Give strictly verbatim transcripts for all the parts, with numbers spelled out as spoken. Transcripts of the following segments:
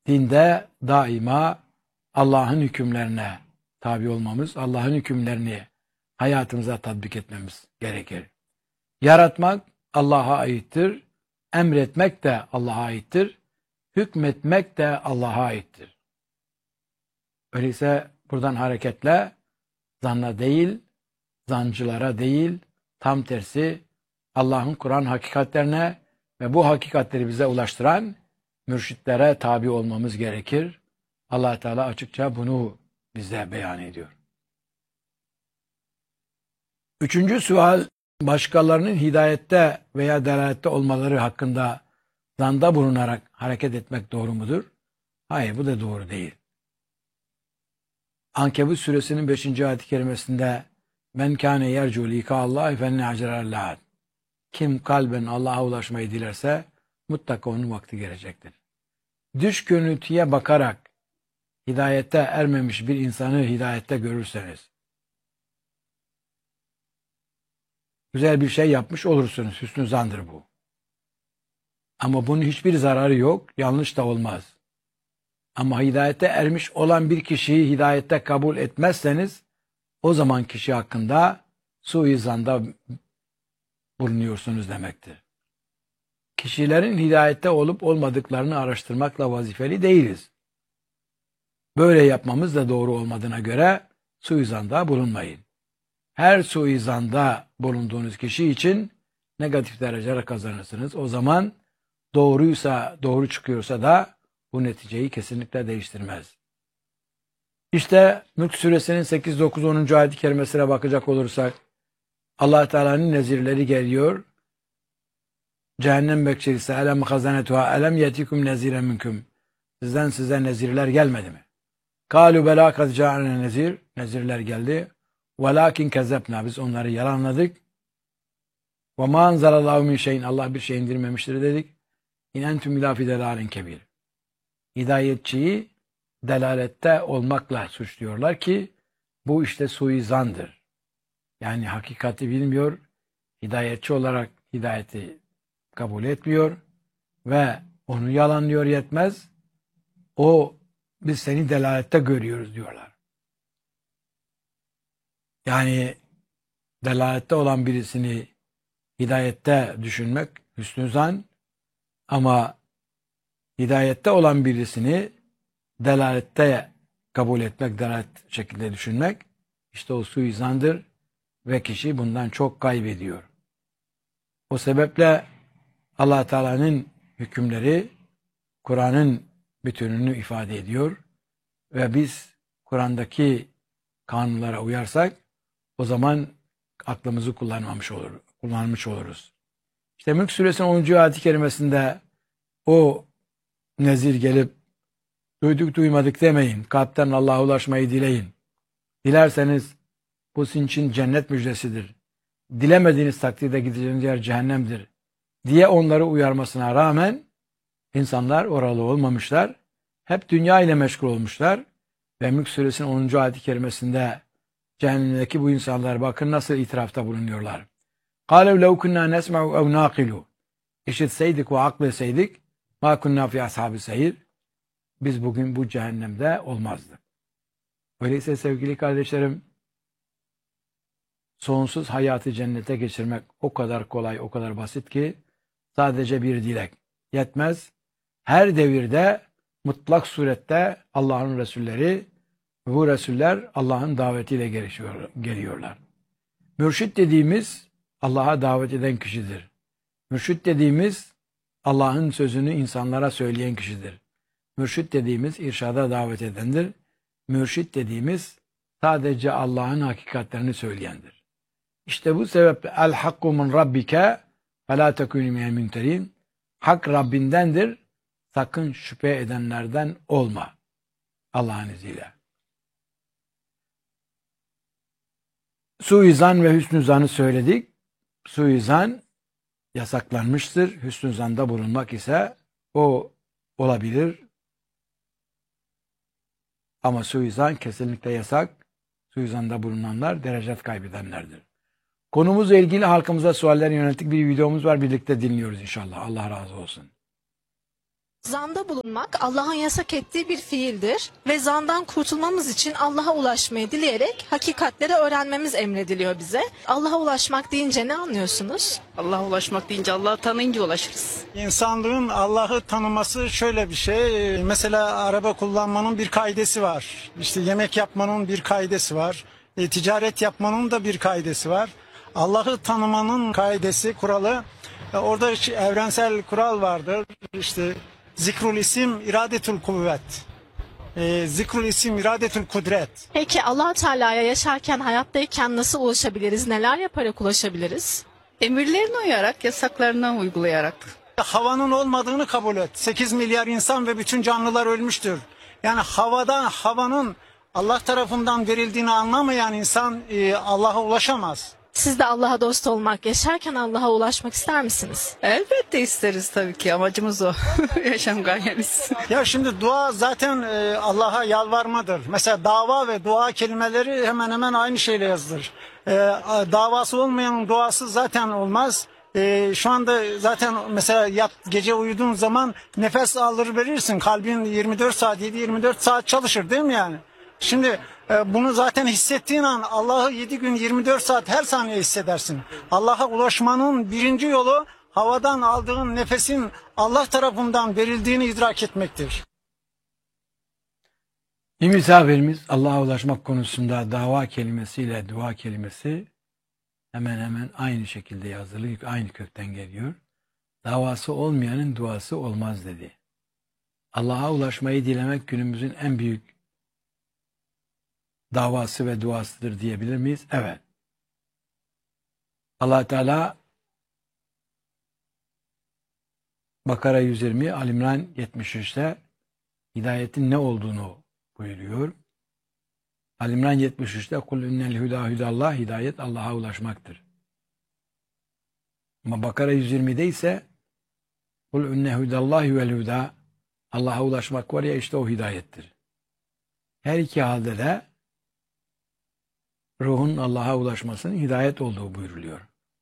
dinde daima Allah'ın hükümlerine tabi olmamız, Allah'ın hükümlerini hayatımıza tatbik etmemiz gerekir. Yaratmak Allah'a aittir, emretmek de Allah'a aittir, hükmetmek de Allah'a aittir. Öyleyse buradan hareketle zanna değil, zancılara değil, tam tersi Allah'ın Kur'an hakikatlerine ve bu hakikatleri bize ulaştıran mürşitlere tabi olmamız gerekir. Allah Teala açıkça bunu bize beyan ediyor. Üçüncü sual, başkalarının hidayette veya delalette olmaları hakkında zanda bulunarak hareket etmek doğru mudur? Hayır, bu da doğru değil. Ankebut suresinin beşinci ayet-i kerimesinde men kâne yercu likâllâhi fenne acerellâh. Kim kalben Allah'a ulaşmayı dilerse mutlaka onun vakti gelecektir. Dış görüntüye bakarak hidayette ermemiş bir insanı hidayette görürseniz güzel bir şey yapmış olursunuz. Hüsnü zandır bu. Ama bunun hiçbir zararı yok. Yanlış da olmaz. Ama hidayete ermiş olan bir kişiyi hidayette kabul etmezseniz o zaman kişi hakkında suizanda bulunuyorsunuz demektir. Kişilerin hidayette olup olmadıklarını araştırmakla vazifeli değiliz. Böyle yapmamız da doğru olmadığına göre suizanda bulunmayın. Her suizanda bulunduğunuz kişi için negatif dereceler kazanırsınız. O zaman doğruysa, doğru çıkıyorsa da bu neticeyi kesinlikle değiştirmez. İşte Mülk suresinin sekiz, dokuz, onuncu ayet-i kerimesine bakacak olursak Allah Teala'nın nezirleri geliyor. Cehennem bekçisi elem hazanetuha elem yetikum neziren minkum. Sizden size nezirler gelmedi mi? Kalu bela kad ca'ana nezir. Nezirler geldi. Velakin kezzebna. Biz onları yalanladık. Ve ma anzalallahu min şeyin. Allah bir şey indirmemiştir dedik. İn entum ila fi delalin kebir. Hidayetçiyi delalette olmakla suçluyorlar ki bu işte suizandır. Yani hakikati bilmiyor, hidayetçi olarak hidayeti kabul etmiyor ve onu yalanlıyor yetmez. O biz seni delalette görüyoruz diyorlar. Yani delalette olan birisini hidayette düşünmek hüsnü zan, ama hidayette olan birisini delalette kabul etmek, delalet şekilde düşünmek işte o suizandır ve kişi bundan çok kaybediyor. O sebeple Allah Teala'nın hükümleri Kur'an'ın bütününü ifade ediyor ve biz Kur'an'daki kanunlara uyarsak o zaman aklımızı kullanmamış olur, kullanmış oluruz. İşte Mülk suresinin onuncu ayet-i kerimesinde o nezir gelip duyduk duymadık demeyin. Kalpten Allah'a ulaşmayı dileyin. Dilerseniz bu sizin için cennet müjdesidir. Dilemediğiniz takdirde gideceğiniz yer cehennemdir diye onları uyarmasına rağmen insanlar oralı olmamışlar. Hep dünya ile meşgul olmuşlar. Ve Mülk suresinin onuncu ayet-i kerimesinde cehennemdeki bu insanlar bakın nasıl itirafta bulunuyorlar. قَالَوْ لَوْ كُنَّا نَسْمَعُ اَوْ نَاقِلُوا İşitseydik ve akletseydik مَا كُنَّا فِي أَصْحَابِ السَّعِيرِ Biz bugün bu cehennemde olmazdık. Öyleyse sevgili kardeşlerim, sonsuz hayatı cennete geçirmek o kadar kolay, o kadar basit ki sadece bir dilek yetmez. Her devirde mutlak surette Allah'ın Resulleri, bu Resuller Allah'ın davetiyle geliyorlar. Mürşit dediğimiz Allah'a davet eden kişidir. Mürşit dediğimiz Allah'ın sözünü insanlara söyleyen kişidir. Mürşit dediğimiz irşada davet edendir. Mürşit dediğimiz sadece Allah'ın hakikatlerini söyleyendir. İşte bu sebeple el hakku min rabbike fe la tekûnü minel mümterin. Hak Rabbindendir. Sakın şüphe edenlerden olma. Allah'ın izniyle. Suizan ve hüsnü zanı söyledik. Suizan yasaklanmıştır. Hüsnü zanda bulunmak ise o olabilir. Ama suizan kesinlikle yasak. Suizanda bulunanlar derecet kaybedenlerdir. Konumuzla ilgili halkımıza sualler yönelik bir videomuz var. Birlikte dinliyoruz inşallah. Allah razı olsun. Zanda bulunmak Allah'ın yasak ettiği bir fiildir ve zandan kurtulmamız için Allah'a ulaşmayı dileyerek hakikatleri öğrenmemiz emrediliyor bize. Allah'a ulaşmak deyince ne anlıyorsunuz? Allah'a ulaşmak deyince Allah'ı tanıyınca ulaşırız. İnsanlığın Allah'ı tanıması şöyle bir şey. Mesela araba kullanmanın bir kaidesi var. İşte yemek yapmanın bir kaidesi var. E, ticaret yapmanın da bir kaidesi var. Allah'ı tanımanın kaidesi, kuralı. E, orada işte evrensel kural vardır. İşte zikrul isim, iradetül kuvvet. E, zikrul isim, iradetül kudret. Peki Allah Teala'ya yaşarken, hayattayken nasıl ulaşabiliriz? Neler yaparak ulaşabiliriz? Emirlerine uyarak, yasaklarına uygulayarak. Havanın olmadığını kabul et. sekiz milyar insan ve bütün canlılar ölmüştür. Yani havadan, havanın Allah tarafından verildiğini anlamayan insan e, Allah'a ulaşamaz. Siz de Allah'a dost olmak, yaşarken Allah'a ulaşmak ister misiniz? Elbette isteriz tabii ki. Amacımız o. Yaşam gayemiz. Ya şimdi dua zaten e, Allah'a yalvarmadır. Mesela dava ve dua kelimeleri hemen hemen aynı şeyle yazılır. E, davası olmayanın duası zaten olmaz. E, şu anda zaten mesela yat, gece uyuduğun zaman nefes alır verirsin. Kalbin yirmi dört saat, yedi yirmi dört saat çalışır değil mi yani? Şimdi e, bunu zaten hissettiğin an Allah'ı yedi gün yirmi dört saat her saniye hissedersin. Allah'a ulaşmanın birinci yolu havadan aldığın nefesin Allah tarafından verildiğini idrak etmektir. Bir misafirimiz Allah'a ulaşmak konusunda dava kelimesiyle dua kelimesi hemen hemen aynı şekilde yazılı, aynı kökten geliyor. Davası olmayanın duası olmaz dedi. Allah'a ulaşmayı dilemek günümüzün en büyük davası ve duasıdır diyebilir miyiz? Evet. Allah Teala Bakara yüz yirmi, Ali İmran yetmiş üçte hidayetin ne olduğunu buyuruyor. Ali İmran yetmiş üçte kul innel huda hudallah, hidayet Allah'a ulaşmaktır. Ama Bakara yüz yirmide ise kul inne hudallahi vel huda, Allah'a ulaşmak var ya, işte o hidayettir. Her iki halde de ruhun Allah'a ulaşmasının hidayet olduğu buyuruluyor.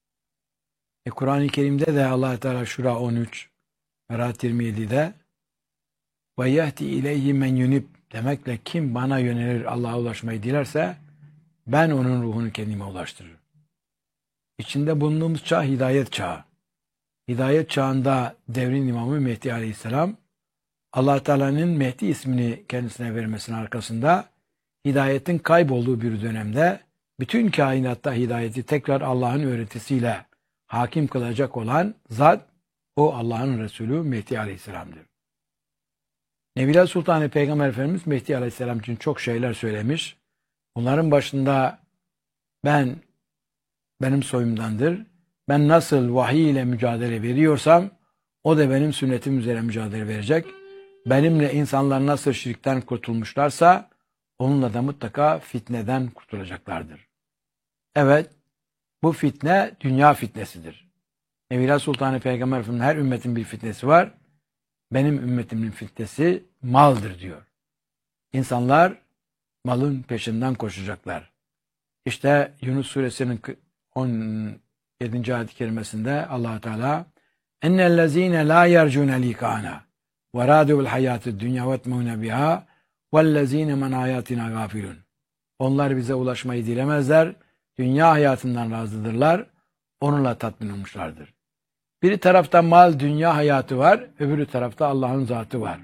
E, Kur'an-ı Kerim'de de Allah Teala Şura on üç, Berat yirmi yedi'de ve yehdi ileyhi men yunib demekle kim bana yönelir Allah'a ulaşmayı dilerse ben onun ruhunu kendime ulaştırırım. İçinde bulunduğumuz çağ hidayet çağı. Hidayet çağında devrin imamı Mehdi Aleyhisselam Allah Teala'nın Mehdi ismini kendisine vermesinin arkasında hidayetin kaybolduğu bir dönemde bütün kainatta hidayeti tekrar Allah'ın öğretisiyle hakim kılacak olan zat o Allah'ın Resulü Mehdi Aleyhisselam'dır. Nebiler Sultanı Peygamber Efendimiz Mehdi Aleyhisselam için çok şeyler söylemiş. Bunların başında ben benim soyumdandır. Ben nasıl vahiy ile mücadele veriyorsam o da benim sünnetim üzere mücadele verecek. Benimle insanlar nasıl şirkten kurtulmuşlarsa onunla da mutlaka fitneden kurtulacaklardır. Evet, bu fitne dünya fitnesidir. Nebiler Sultanı Peygamber Efendimiz her ümmetin bir fitnesi var. Benim ümmetimin fitnesi maldır diyor. İnsanlar malın peşinden koşacaklar. İşte Yunus suresinin on yedinci ayet-i kerimesinde Allah Teala ennellezine la yercune likana ve radu bil hayatid dunya ve etmune biha vellezine men ayatina gafilun. Onlar bize ulaşmayı dilemezler. Dünya hayatından razıdırlar. Onunla tatmin olmuşlardır. Bir tarafta mal, dünya hayatı var. Öbürü tarafta Allah'ın zatı var.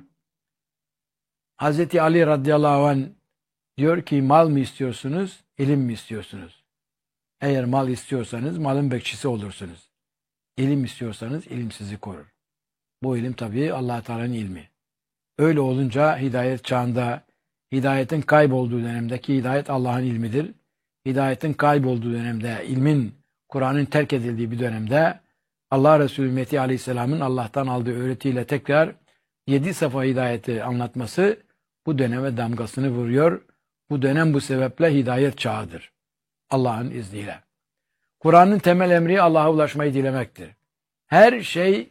Hazreti Ali radıyallahu anh diyor ki mal mı istiyorsunuz, ilim mi istiyorsunuz? Eğer mal istiyorsanız malın bekçisi olursunuz. İlim istiyorsanız ilim sizi korur. Bu ilim tabii Allah Teala'nın ilmi. Öyle olunca hidayet çağında, hidayetin kaybolduğu dönemdeki hidayet Allah'ın ilmidir. Hidayetin kaybolduğu dönemde, ilmin, Kur'an'ın terk edildiği bir dönemde Allah Resulü Mehdi Aleyhisselam'ın Allah'tan aldığı öğretiyle tekrar yedi safa hidayeti anlatması bu döneme damgasını vuruyor. Bu dönem bu sebeple hidayet çağıdır. Allah'ın izniyle. Kur'an'ın temel emri Allah'a ulaşmayı dilemektir. Her şey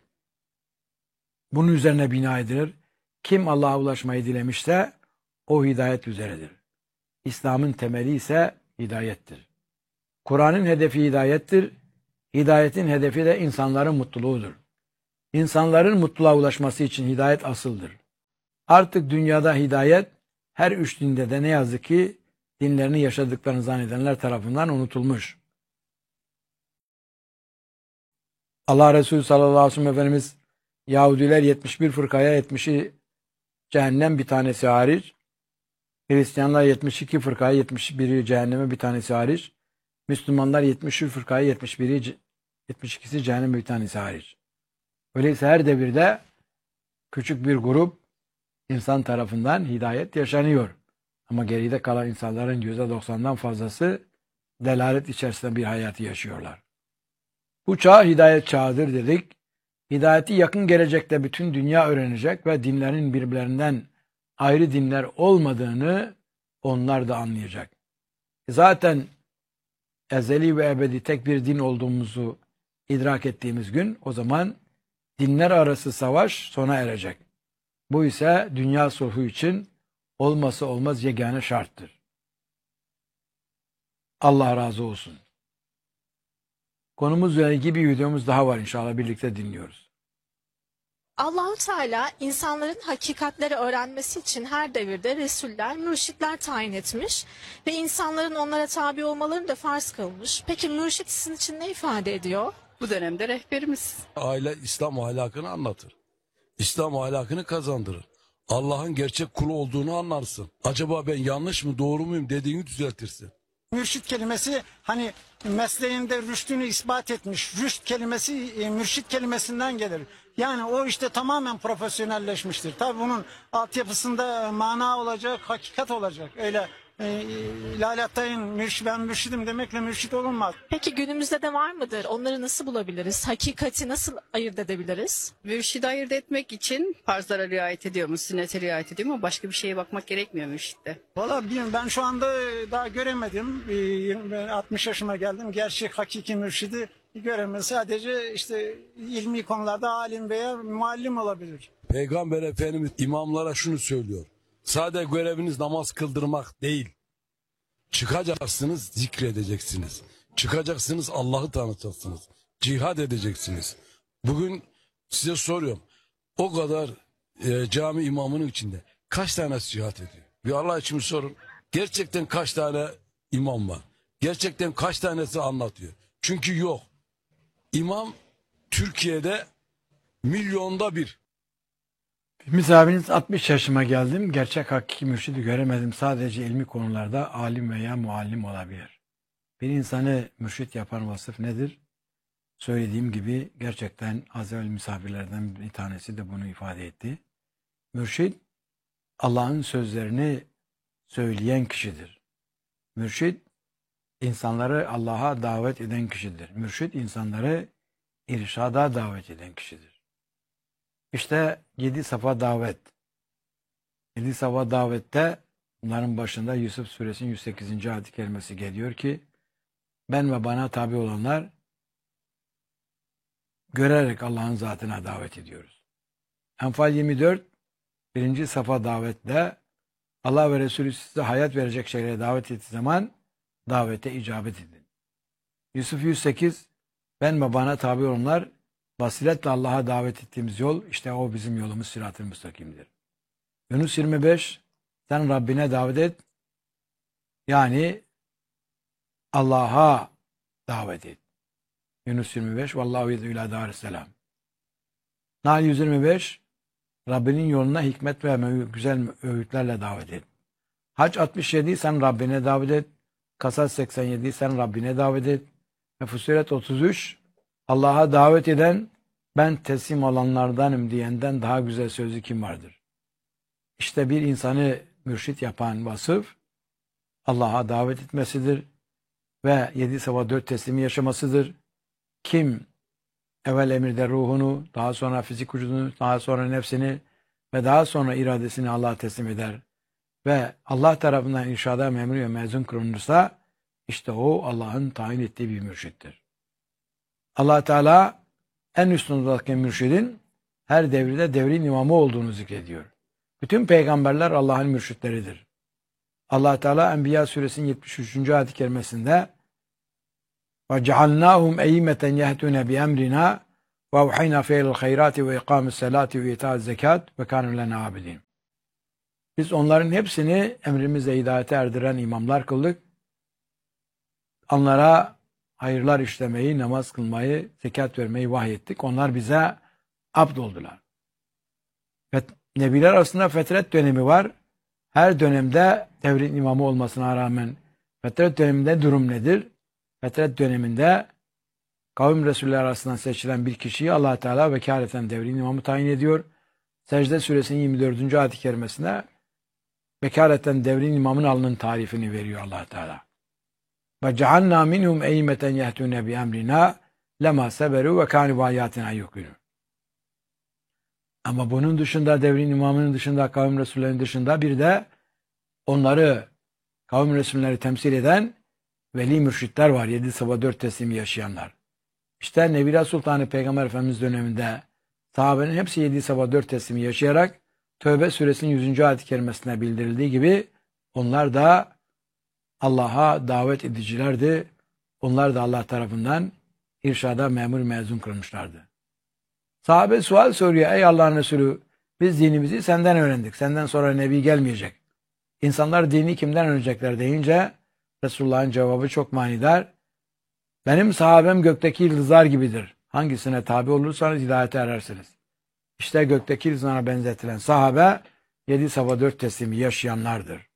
bunun üzerine bina edilir. Kim Allah'a ulaşmayı dilemişse o hidayet üzeredir. İslam'ın temeli ise hidayettir. Kur'an'ın hedefi hidayettir. Hidayetin hedefi de insanların mutluluğudur. İnsanların mutluluğa ulaşması için hidayet asıldır. Artık dünyada hidayet her üç dinde de ne yazık ki dinlerini yaşadıklarını zannedenler tarafından unutulmuş. Allah Resulü sallallahu aleyhi ve sellem Efendimiz Yahudiler yetmiş bir fırkaya yetmişi cehennem bir tanesi hariç, Hristiyanlar yetmiş iki fırkaya yetmiş biri cehenneme bir tanesi hariç, Müslümanlar yetmiş üç fırkaya yetmiş biri yetmiş ikisi cehenneme bir tanesi hariç. Öyleyse her devirde küçük bir grup insan tarafından hidayet yaşanıyor. Ama geride kalan insanların yüzde doksandan fazlası delalet içerisinde bir hayatı yaşıyorlar. Bu çağ hidayet çağıdır dedik. Hidayeti yakın gelecekte bütün dünya öğrenecek ve dinlerin birbirlerinden ayrı dinler olmadığını onlar da anlayacak. Zaten ezeli ve ebedi tek bir din olduğumuzu idrak ettiğimiz gün o zaman dinler arası savaş sona erecek. Bu ise dünya sulhu için olması olmaz yegane şarttır. Allah razı olsun. Konumuzla ilgili bir videomuz daha var, inşallah birlikte dinliyoruz. Allahu Teala insanların hakikatleri öğrenmesi için her devirde resuller, mürşitler tayin etmiş ve insanların onlara tabi olmalarını da farz kılmış. Peki mürşit sizin için ne ifade ediyor? Bu dönemde rehberimiz. Aile İslam ahlakını anlatır. İslam ahlakını kazandırır. Allah'ın gerçek kulu olduğunu anlarsın. Acaba ben yanlış mı doğru muyum dediğini düzeltirsin. Mürşit kelimesi hani mesleğinde rüştünü ispat etmiş. Rüşt kelimesi e, mürşit kelimesinden gelir. Yani o işte tamamen profesyonelleşmiştir. Tabii bunun altyapısında mana olacak, hakikat olacak. Öyle e, ilalattayın mürşid, ben mürşidim demekle mürşit olunmaz. Peki günümüzde de var mıdır? Onları nasıl bulabiliriz? Hakikati nasıl ayırt edebiliriz? Mürşidi ayırt etmek için farzlara riayet ediyor mu, sünnete riayet ediyor mu? Başka bir şeye bakmak gerekmiyor mürşitte. Valla bilmiyorum, ben şu anda daha göremedim. E, ben altmış yaşıma geldim. Gerçek hakiki mürşidi göremedim. Sadece işte ilmi konularda alim veya muallim olabilir. Peygamber Efendimiz imamlara şunu söylüyor. Sadece göreviniz namaz kıldırmak değil. Çıkacaksınız, zikredeceksiniz. Çıkacaksınız, Allah'ı tanıtacaksınız. Cihad edeceksiniz. Bugün size soruyorum. O kadar e, cami imamının içinde kaç tane cihat ediyor? Bir Allah için sorun. Gerçekten kaç tane imam var? Gerçekten kaç tanesi anlatıyor? Çünkü yok. İmam Türkiye'de milyonda bir. Misafiriniz altmış yaşıma geldim. Gerçek hakiki mürşidi göremedim. Sadece ilmi konularda alim veya muallim olabilir. Bir insanı mürşit yapan vasıf nedir? Söylediğim gibi gerçekten az evvel misafirlerden bir tanesi de bunu ifade etti. Mürşit Allah'ın sözlerini söyleyen kişidir. Mürşit insanları Allah'a davet eden kişidir. Mürşit insanları irşada davet eden kişidir. İşte yedi safa davet. Yedi safa davette bunların başında Yusuf suresinin yüz sekizinci ayet-i kerimesi geliyor ki ben ve bana tabi olanlar görerek Allah'ın zatına davet ediyoruz. Enfal yirmi dört birinci safa davette Allah ve Resulü size hayat verecek şeylere davet ettiği zaman davete icabet edin. Yusuf yüz sekiz ben ve bana tabi olanlar basiretle Allah'a davet ettiğimiz yol işte o bizim yolumuz sırat-ı müstakimdir. Yunus yirmi beş sen Rabbine davet et yani Allah'a davet et. Yunus yirmi beş vallahu yed'u ila darisselam. Nahl yüz yirmi beş Rabbinin yoluna hikmet ve güzel öğütlerle davet et. Hac altmış yedi sen Rabbine davet et. Kasas seksen yedi sen Rabbine davet et. Ve Fussilet otuz üç Allah'a davet eden ben teslim olanlardanım diyenden daha güzel sözü kim vardır? İşte bir insanı mürşit yapan vasıf Allah'a davet etmesidir ve yedi sabah dört teslimi yaşamasıdır. Kim evvel emirde ruhunu, daha sonra fizik vücudunu, daha sonra nefsini ve daha sonra iradesini Allah'a teslim eder ve Allah tarafından irşada memur ve mezun kılınırsa işte o Allah'ın tayin ettiği bir mürşittir. Allah Teala en üstündeki mürşidin her devirde devrin imamı olduğunu zikrediyor. Bütün peygamberler Allah'ın mürşitleridir. Allah Teala Enbiya suresinin yetmiş üçüncü ayet-i kerimesinde وَجَعَلْنَاهُمْ اَيِّمَّةً يَهْتُونَ بِأَمْرِنَا Ve evhayna fi'lil hayrati ve ikamis salati ve ita'z zekat ve kanu lena abidin. Biz onların hepsini emrimizle hidayete erdiren imamlar kıldık. Onlara hayırlar işlemeyi, namaz kılmayı, zekat vermeyi vahyettik. Onlar bize abd oldular. Nebiler arasında fetret dönemi var. Her dönemde devrin imamı olmasına rağmen fetret döneminde durum nedir? Fetret döneminde kavim Resulleri arasından seçilen bir kişiyi Allah Teala vekaleten devrin imamı tayin ediyor. Secde suresinin yirmi dördüncü ayet-i kerimesinde vekaleten devrin imamın alnının tarifini veriyor Allah Teala. Ve cealna minhum eymeten yehtune bi emrina lema seberu ve kanu ayatina yuqinun. Ama bunun dışında devrin imamının dışında kavim Resullerinin dışında bir de onları kavim Resulleri temsil eden veli mürşitler var. Yedi sabah dört teslimi yaşayanlar. İşte Nebiler Sultanı Peygamber Efendimiz döneminde sahabenin hepsi yedi sabah dört teslimi yaşayarak Tövbe suresinin yüzüncü ayet-i kerimesine bildirildiği gibi onlar da Allah'a davet edicilerdi. Onlar da Allah tarafından irşada memur mezun kılmışlardı. Sahabe sual soruyor. Ey Allah'ın Resulü, biz dinimizi senden öğrendik. Senden sonra Nebi gelmeyecek. İnsanlar dini kimden öğrenecekler deyince Resulullah'ın cevabı çok manidar. Benim sahabem gökteki yıldızlar gibidir. Hangisine tabi olursanız hidayete erersiniz. İşte gökteki yıldızlara benzetilen sahabe yedi sabah dört teslimi yaşayanlardır.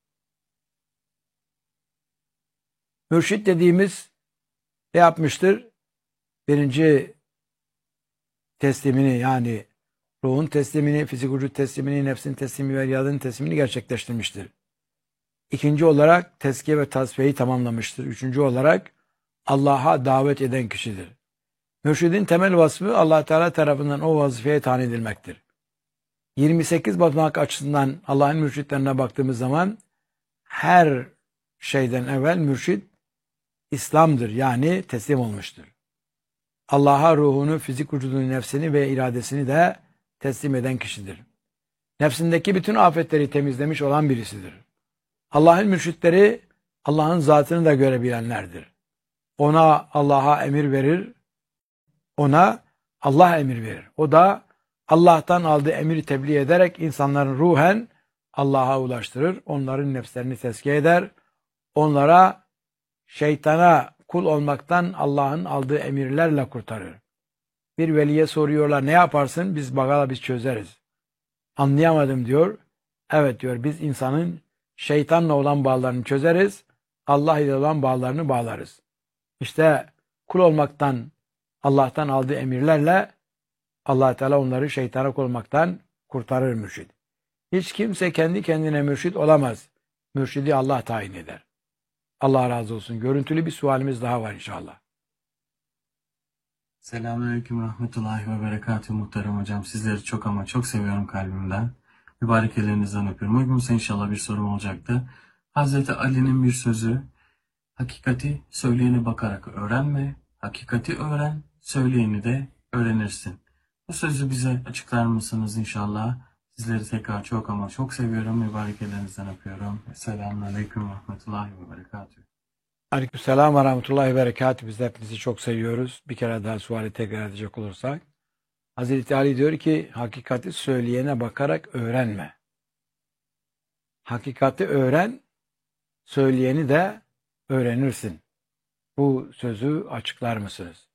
Mürşit dediğimiz ne yapmıştır? Birinci teslimini yani ruhun teslimini, fizik vücut teslimini, nefsin teslimi ve iradının teslimini gerçekleştirmiştir. İkinci olarak tezkiye ve tasfiyeyi tamamlamıştır. Üçüncü olarak Allah'a davet eden kişidir. Mürşidin temel vasfı Allah Teala tarafından o vazifeye tayin edilmektir. yirmi sekiz basamak açısından Allah'ın mürşitlerine baktığımız zaman her şeyden evvel mürşid İslam'dır yani teslim olmuştur. Allah'a ruhunu, fizik vücudunu, nefsini ve iradesini de teslim eden kişidir. Nefsindeki bütün afetleri temizlemiş olan birisidir. Allah'ın mürşitleri Allah'ın zatını da görebilenlerdir. Ona Allah'a emir verir, ona Allah emir verir. O da Allah'tan aldığı emiri tebliğ ederek insanların ruhen Allah'a ulaştırır. Onların nefslerini tezkiye eder. Onlara şeytana kul olmaktan Allah'ın aldığı emirlerle kurtarır. Bir veliye soruyorlar ne yaparsın? Biz bagala biz çözeriz. Anlayamadım diyor. Evet diyor biz insanın şeytanla olan bağlarını çözeriz. Allah ile olan bağlarını bağlarız. İşte kul olmaktan Allah'tan aldığı emirlerle Allah Teala onları şeytana kul olmaktan kurtarır mürşid. Hiç kimse kendi kendine mürşid olamaz. Mürşidi Allah tayin eder. Allah razı olsun. Görüntülü bir sualimiz daha var inşallah. Selamünaleyküm rahmetullahi ve berekatühü muhterem hocam. Sizleri çok ama çok seviyorum kalbimden. Mübarek ellerinizden öpüyorum. Uygun ise inşallah bir sorum olacaktı. Hazreti Ali'nin bir sözü, hakikati söyleyene bakarak öğrenme, hakikati öğren, söyleyeni de öğrenirsin. Bu sözü bize açıklar mısınız inşallah? Sizleri tekrar çok ama çok seviyorum. Mübarek ellerinizden öpüyorum. Selamünaleyküm rahmetullahi ve berekatühü. Aleykümselam ve rahmetullahi ve berekatühü. Biz de hepinizi çok seviyoruz. Bir kere daha suali tekrar edecek olursak. Hazreti Ali diyor ki hakikati söyleyene bakarak öğrenme. Hakikati öğren, söyleyeni de öğrenirsin. Bu sözü açıklar mısınız?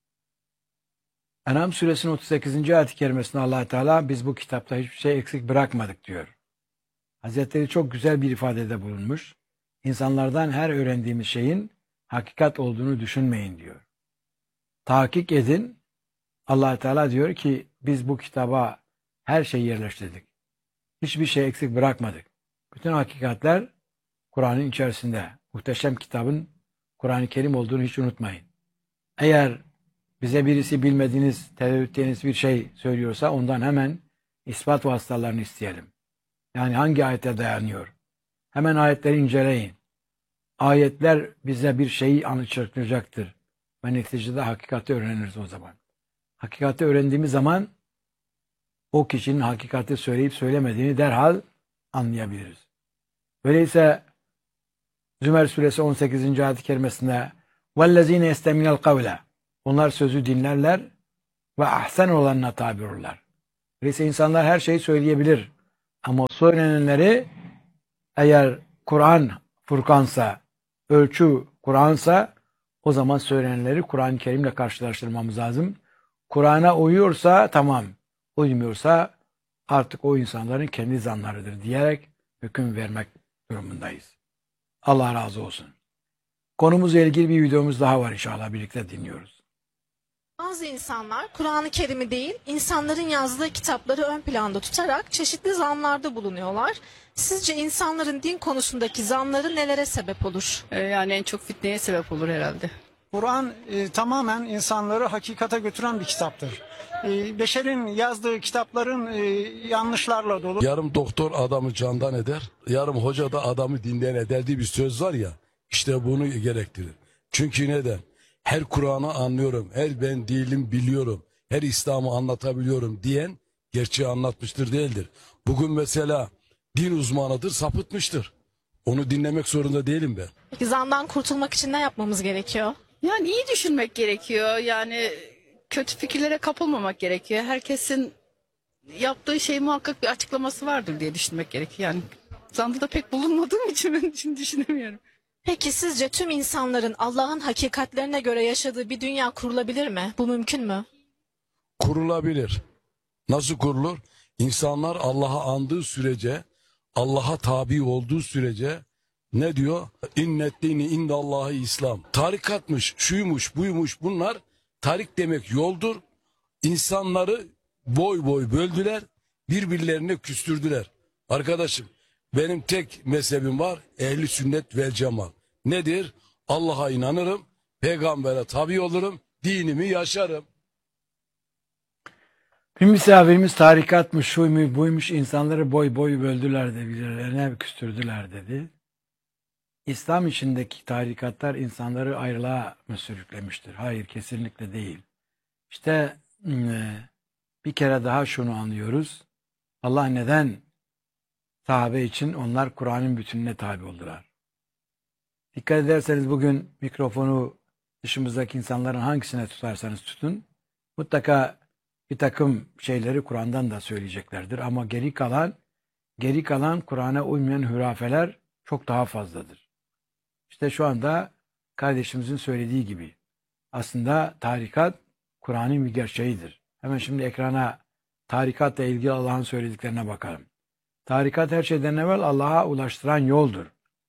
En'am suresinin otuz sekizinci ayet-i kerimesinde Allah Teala biz bu kitapta hiçbir şey eksik bırakmadık diyor. Hazretleri çok güzel bir ifadede bulunmuş. İnsanlardan her öğrendiğimiz şeyin hakikat olduğunu düşünmeyin diyor. Tahkik edin. Allah Teala diyor ki biz bu kitaba her şeyi yerleştirdik. Hiçbir şey eksik bırakmadık. Bütün hakikatler Kur'an'ın içerisinde. Muhteşem kitabın Kur'an-ı Kerim olduğunu hiç unutmayın. Eğer bize birisi bilmediğiniz, tereddüt ettiğiniz bir şey söylüyorsa ondan hemen ispat vasıtalarını isteyelim. Yani hangi ayete dayanıyor? Hemen ayetleri inceleyin. Ayetler bize bir şeyi anlattıracaktır. Ve neticede hakikati öğreniriz o zaman. Hakikati öğrendiğimiz zaman o kişinin hakikati söyleyip söylemediğini derhal anlayabiliriz. Öyleyse Zümer suresi on sekizinci ayet-i kerimesinde وَالَّذ۪ينَ يَسْتَمِنَ الْقَوْلَ Onlar sözü dinlerler ve ahsen olanına tabi olurlar. Öyleyse insanlar her şeyi söyleyebilir. Ama söylenenleri eğer Kur'an Furkansa, ölçü Kur'ansa o zaman söylenenleri Kur'an-ı Kerim'le karşılaştırmamız lazım. Kur'an'a uyuyorsa tamam, uymuyorsa artık o insanların kendi zanlarıdır diyerek hüküm vermek durumundayız. Allah razı olsun. Konumuzla ilgili bir videomuz daha var inşallah birlikte dinliyoruz. Bazı insanlar Kur'an-ı Kerim'i değil, insanların yazdığı kitapları ön planda tutarak çeşitli zanlarda bulunuyorlar. Sizce insanların din konusundaki zanları nelere sebep olur? Ee, yani en çok fitneye sebep olur herhalde. Kur'an e, tamamen insanları hakikate götüren bir kitaptır. E, beşerin yazdığı kitapların e, yanlışlarla dolu. Yarım doktor adamı candan eder, yarım hoca da adamı dinden eder diye bir söz var ya, işte bunu gerektirir. Çünkü neden? Her Kur'an'ı anlıyorum, her ben değilim biliyorum, her İslam'ı anlatabiliyorum diyen gerçeği anlatmıştır değildir. Bugün mesela din uzmanıdır, sapıtmıştır. Onu dinlemek zorunda değilim ben. Peki zandan kurtulmak için ne yapmamız gerekiyor? Yani iyi düşünmek gerekiyor. Yani kötü fikirlere kapılmamak gerekiyor. Herkesin yaptığı şey muhakkak bir açıklaması vardır diye düşünmek gerekiyor. Yani zanda da pek bulunmadığım için ben şimdi düşünemiyorum. Peki sizce tüm insanların Allah'ın hakikatlerine göre yaşadığı bir dünya kurulabilir mi? Bu mümkün mü? Kurulabilir. Nasıl kurulur? İnsanlar Allah'a andığı sürece, Allah'a tabi olduğu sürece ne diyor? İnneddini indallahi İslam. Tarikatmış, şuymuş, buymuş bunlar. Tarik demek yoldur. İnsanları boy boy böldüler, birbirlerine küstürdüler. Arkadaşım, benim tek mezhebim var, ehli sünnet vel cemaat. Nedir? Allah'a inanırım, peygambere tabi olurum, dinimi yaşarım. Bir misafirimiz tarikatmış, şuymuş, buymuş insanları boy boy böldüler de birbirlerine küstürdüler dedi. İslam içindeki tarikatlar insanları ayrılığa mı sürüklemiştir? Hayır, kesinlikle değil. İşte bir kere daha şunu anlıyoruz. Allah neden sahabe için onlar Kur'an'ın bütününe tabi oldular? Dikkat ederseniz bugün mikrofonu dışımızdaki insanların hangisine tutarsanız tutun, mutlaka bir takım şeyleri Kur'an'dan da söyleyeceklerdir. Ama geri kalan, geri kalan Kur'an'a uymayan hürafeler çok daha fazladır. İşte şu anda kardeşimizin söylediği gibi aslında tarikat Kur'an'ın bir gerçeğidir. Hemen şimdi ekrana tarikatla ilgili Allah'ın söylediklerine bakalım. Tarikat her şeyden evvel Allah'a ulaştıran yoldur.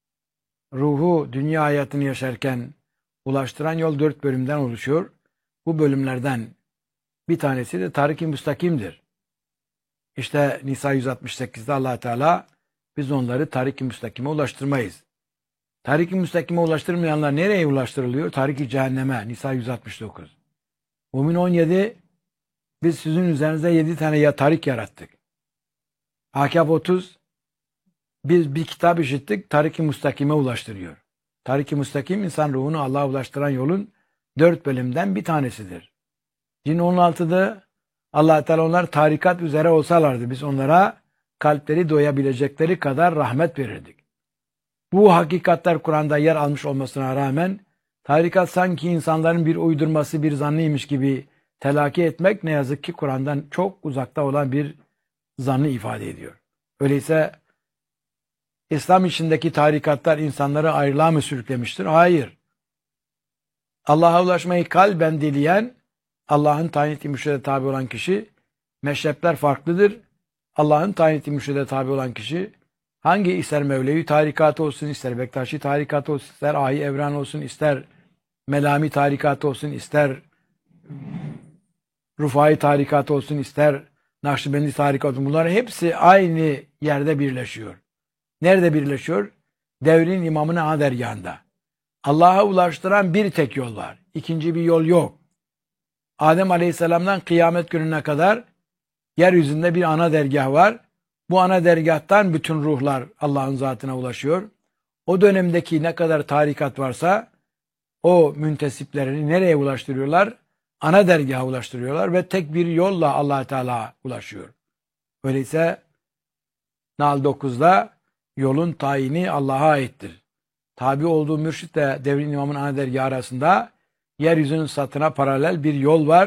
Ruhu dünya hayatını yaşarken ulaştıran yol dört bölümden oluşuyor. Bu bölümlerden bir tanesi de Tarik-i Müstakim'dir. İşte Nisa yüz altmış sekizde Allah Teala biz onları Tarik-i Müstakim'e ulaştırmayız. Tarik-i Müstakim'e ulaştırmayanlar nereye ulaştırılıyor? Tarik-i Cehenneme. Nisa yüz altmış dokuz. Mümin on yedi biz sizin üzerinizde yedi tane ya tarik yarattık. Ahkaf otuz biz bir kitap işittik, Tarik-i Müstakim'e ulaştırıyor. Tarik-i Müstakim insan ruhunu Allah'a ulaştıran yolun dört bölümden bir tanesidir. Cin on altıda Allah Teala onlar tarikat üzere olsalardı biz onlara kalpleri doyabilecekleri kadar rahmet verirdik. Bu hakikatler Kur'an'da yer almış olmasına rağmen tarikat sanki insanların bir uydurması, bir zannıymış gibi telakki etmek ne yazık ki Kur'an'dan çok uzakta olan bir zannı ifade ediyor. Öyleyse İslam içindeki tarikatlar insanları ayrılığa mı sürüklemiştir? Hayır. Allah'a ulaşmayı kalben dileyen, Allah'ın tayin ettiği mürşide tabi olan kişi, meşrepler farklıdır. Allah'ın tayin ettiği mürşide tabi olan kişi, hangi ister Mevlevi tarikatı olsun, ister Bektaşi tarikatı olsun, ister Ahi Evran olsun, ister Melami tarikatı olsun, ister Rufai tarikatı olsun, ister Nakşibendi tarikatı olsun, bunlar hepsi aynı yerde birleşiyor. Nerede birleşiyor? Devrin imamının ana dergahında. Allah'a ulaştıran bir tek yol var. İkinci bir yol yok. Adem Aleyhisselam'dan kıyamet gününe kadar yeryüzünde bir ana dergah var. Bu ana dergahtan bütün ruhlar Allah'ın zatına ulaşıyor. O dönemdeki ne kadar tarikat varsa o müntesiplerini nereye ulaştırıyorlar? Ana dergaha ulaştırıyorlar ve tek bir yolla Allah Teala ulaşıyor. Öyleyse Nahl dokuzda yolun tayini Allah'a aittir. Tabi olduğu mürşitle devrin imamın ana dergahı arasında yeryüzünün satına paralel bir yol var.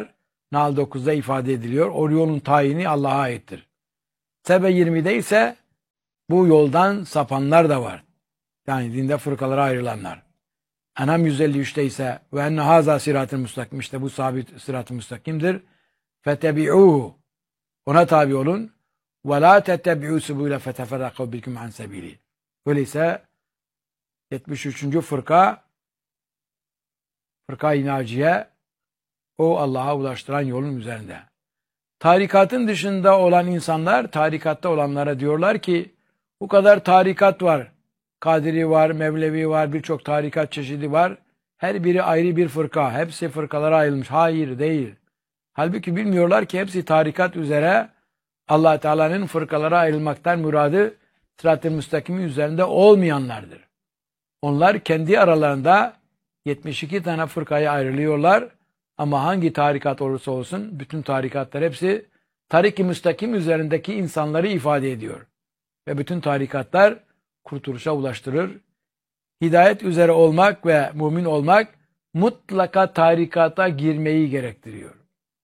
Nahl dokuzda ifade ediliyor. O yolun tayini Allah'a aittir. Sebe yirmide ise bu yoldan sapanlar da var. Yani dinde fırkalara ayrılanlar. En'am yüz elli üçte ise ve enne haza sıratı müstakim, işte bu sabit sırat-ı müstakimdir. Fetebi'uhu, ona tabi olun. Ve la tettebi'u subule feteferrakav bikum an sebili. Öyleyse yetmiş üçüncü fırka, fırka-i naciye, o Allah'a ulaştıran yolun üzerinde. Tarikatın dışında olan insanlar, tarikatta olanlara diyorlar ki, bu kadar tarikat var. Kadiri var, Mevlevi var, birçok tarikat çeşidi var. Her biri ayrı bir fırka. Hepsi fırkalara ayrılmış. Hayır, değil. Halbuki bilmiyorlar ki hepsi tarikat üzere, Allah Teala'nın fırkalara ayrılmaktan muradı sırat-ı müstakimin üzerinde olmayanlardır. Onlar kendi aralarında yetmiş iki tane fırkaya ayrılıyorlar. Ama hangi tarikat olursa olsun bütün tarikatlar hepsi tarik-i müstakim üzerindeki insanları ifade ediyor. Ve bütün tarikatlar kurtuluşa ulaştırır. Hidayet üzere olmak ve mümin olmak mutlaka tarikata girmeyi gerektiriyor.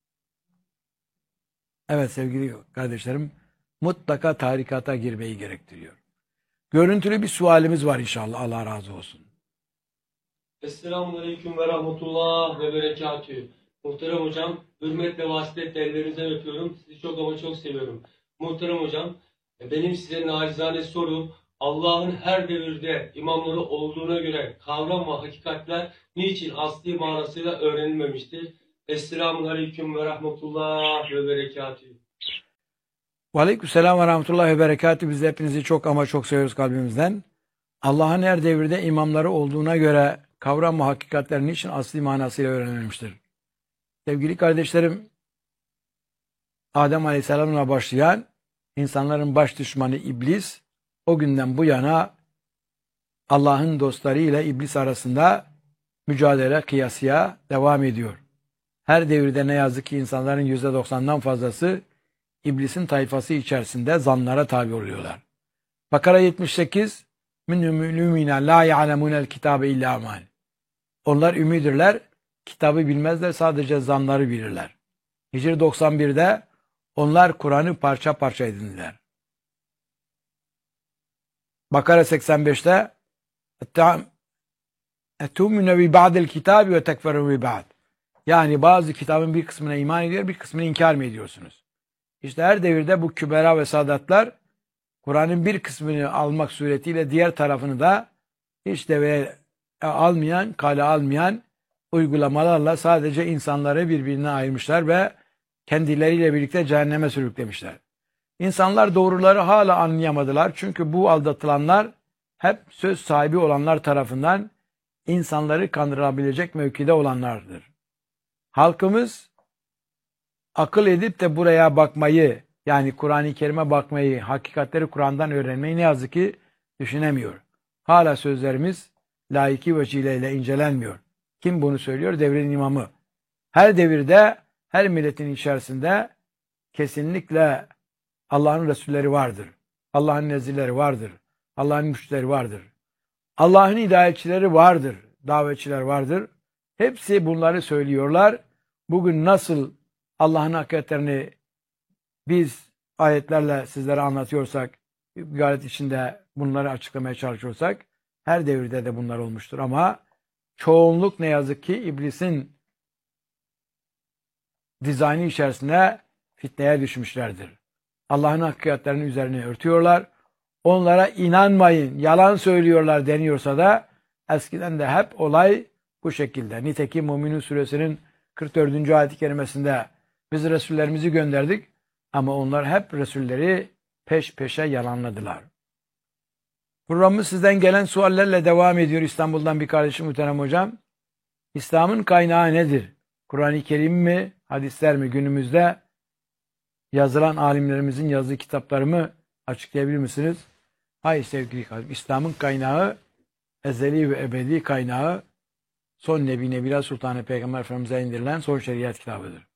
Evet sevgili kardeşlerim, mutlaka tarikata girmeyi gerektiriyor. Görüntülü bir sualimiz var inşallah. Allah razı olsun. Esselamualeyküm ve rahmetullah ve berekatühü. Muhterem hocam, hürmetle vasıfetle ellerinizden öpüyorum. Sizi çok ama çok seviyorum. Muhterem hocam, benim size nacizane sorum, Allah'ın her devirde imamları olduğuna göre kavram ve hakikatler niçin asli manasıyla öğrenilmemiştir? Esselamualeyküm ve rahmetullah ve berekatühü. Ve aleykümselam ve rahmetullahi ve berekatühü. Biz de hepinizi çok ama çok seviyoruz kalbimizden. Allah'ın her devirde imamları olduğuna göre kavram ve hakikatler niçin asli manasıyla öğrenilmiştir? Sevgili kardeşlerim, Adem Aleyhisselam'la başlayan insanların baş düşmanı iblis, o günden bu yana Allah'ın dostları ile iblis arasında mücadele kıyasıya devam ediyor. Her devirde ne yazık ki insanların yüzde doksandan fazlası iblisin tayfası içerisinde zanlara tabi oluyorlar. Bakara yetmiş sekiz minhum ümina la ya'lemunel kitabe illa amal. Onlar ümidirler, kitabı bilmezler, sadece zanları bilirler. Hicri doksan birde onlar Kur'an'ı parça parça edindiler. Bakara seksen beşte etumine bi ba'dil kitabi ve tekferu bi ba'd. Yani bazı kitabın bir kısmına iman ediyor, bir kısmını inkar mı ediyorsunuz? İşte her devirde bu kübera ve sadatlar Kur'an'ın bir kısmını almak suretiyle diğer tarafını da hiç deveye almayan, kale almayan uygulamalarla sadece insanları birbirine ayırmışlar ve kendileriyle birlikte cehenneme sürüklemişler. İnsanlar doğruları hala anlayamadılar. Çünkü bu aldatılanlar hep söz sahibi olanlar tarafından insanları kandırabilecek mevkide olanlardır. Halkımız akıl edip de buraya bakmayı, yani Kur'an-ı Kerim'e bakmayı, hakikatleri Kur'an'dan öğrenmeyi ne yazık ki düşünemiyor. Hala sözlerimiz laiki vecileyle incelenmiyor. Kim bunu söylüyor? Devrin imamı. Her devirde, her milletin içerisinde kesinlikle Allah'ın Resulleri vardır. Allah'ın nezirleri vardır. Allah'ın müşterileri vardır. Allah'ın hidayetçileri vardır. Davetçiler vardır. Hepsi bunları söylüyorlar. Bugün nasıl Allah'ın hakikatlerini biz ayetlerle sizlere anlatıyorsak, gayret içinde bunları açıklamaya çalışıyorsak, her devirde de bunlar olmuştur. Ama çoğunluk ne yazık ki iblisin dizaynı içerisinde fitneye düşmüşlerdir. Allah'ın hakikatlerini üzerine örtüyorlar. Onlara inanmayın, yalan söylüyorlar deniyorsa da eskiden de hep olay bu şekilde. Nitekim Müminun suresinin kırk dördüncü ayet-i kerimesinde biz Resullerimizi gönderdik ama onlar hep Resulleri peş peşe yalanladılar. Programımız sizden gelen suallerle devam ediyor. İstanbul'dan bir kardeşim muhterem hocam. İslam'ın kaynağı nedir? Kur'an-ı Kerim mi, hadisler mi? Günümüzde yazılan alimlerimizin yazdığı kitapları mı açıklayabilir misiniz? Hayır sevgili kardeşim. İslam'ın kaynağı, ezeli ve ebedi kaynağı, son Nebi Nebiler Sultanı Peygamber Efendimiz'e indirilen son şeriat kitabıdır.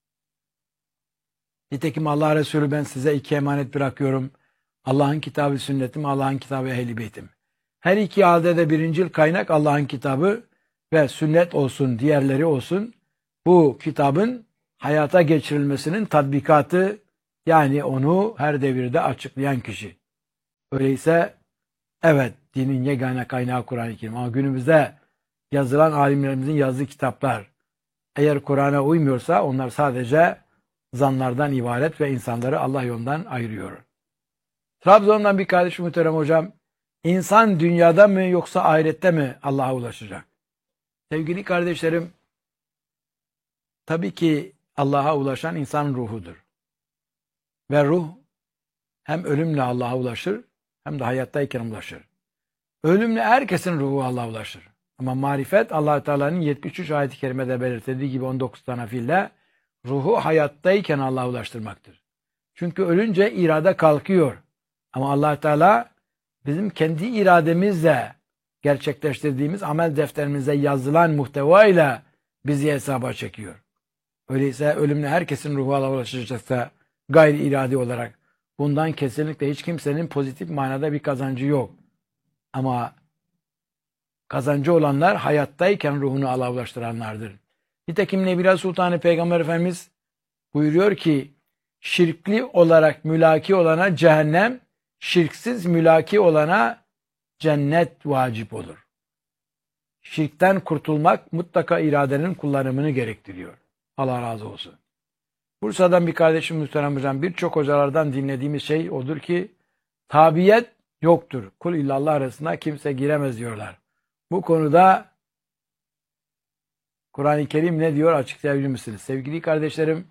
Nitekim Allah Resulü ben size iki emanet bırakıyorum. Allah'ın kitabı sünnetim, Allah'ın kitabı ehl-i beytim. Her iki halde de birincil kaynak Allah'ın kitabı ve sünnet olsun, diğerleri olsun. Bu kitabın hayata geçirilmesinin tatbikatı, yani onu her devirde açıklayan kişi. Öyleyse evet, dinin yegane kaynağı Kur'an-ı Kerim. Ama günümüzde yazılan alimlerimizin yazdığı kitaplar eğer Kur'an'a uymuyorsa onlar sadece zanlardan ibaret ve insanları Allah yolundan ayırıyor. Trabzon'dan bir kardeşim muhterem hocam, insan dünyada mı yoksa ahirette mi Allah'a ulaşacak? Sevgili kardeşlerim, tabii ki Allah'a ulaşan insan ruhudur. Ve ruh hem ölümle Allah'a ulaşır hem de hayattayken ulaşır. Ölümle herkesin ruhu Allah'a ulaşır. Ama marifet Allah Teala'nın yetmiş üç ayet-i kerimede belirttiği gibi on dokuz tane fiille ruhu hayattayken Allah'a ulaştırmaktır. Çünkü ölünce irade kalkıyor. Ama Allah Teala bizim kendi irademizle gerçekleştirdiğimiz amel defterimize yazılan muhtevayla bizi hesaba çekiyor. Öyleyse ölümle herkesin ruhu Allah'a ulaşacaksa gayri iradi olarak bundan kesinlikle hiç kimsenin pozitif manada bir kazancı yok. Ama kazancı olanlar hayattayken ruhunu Allah'a ulaştıranlardır. Nitekim Nebila Sultanı Peygamber Efendimiz buyuruyor ki, şirkli olarak mülaki olana cehennem, şirksiz mülaki olana cennet vacip olur. Şirkten kurtulmak mutlaka iradenin kullanımını gerektiriyor. Allah razı olsun. Bursa'dan bir kardeşim muhterem hocam, birçok hocalardan dinlediğimiz şey odur ki tabiyet yoktur. Kul illallah arasında kimse giremez diyorlar. Bu konuda Kur'an-ı Kerim ne diyor açıklayabilir misiniz? Sevgili kardeşlerim,